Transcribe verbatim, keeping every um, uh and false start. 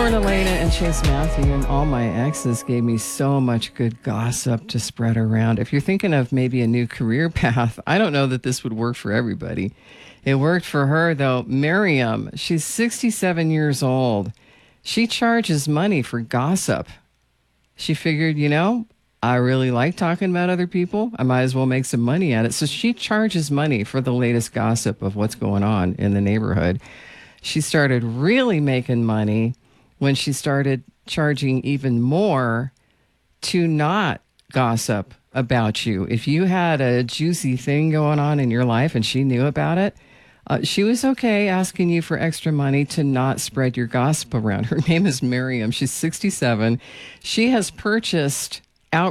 Lauren Elena and Chase Matthew and all my exes gave me so much good gossip to spread around. If you're thinking of maybe a new career path, I don't know that this would work for everybody. It worked for her, though. Miriam, she's sixty-seven years old. She charges money for gossip. She figured, you know, I really like talking about other people. I might as well make some money at it. So she charges money for the latest gossip of what's going on in the neighborhood. She started really making money when she started charging even more to not gossip about you. If you had a juicy thing going on in your life and she knew about it, uh, she was okay asking you for extra money to not spread your gossip around. Her name is Miriam. She's sixty-seven. She has purchased